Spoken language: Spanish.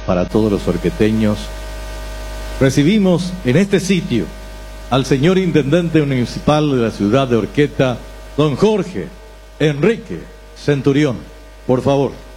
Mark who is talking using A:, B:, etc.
A: para todos los orqueteños. Recibimos en este sitio al señor Intendente Municipal de la ciudad de Orqueta, don Jorge Enrique Centurión. Por favor.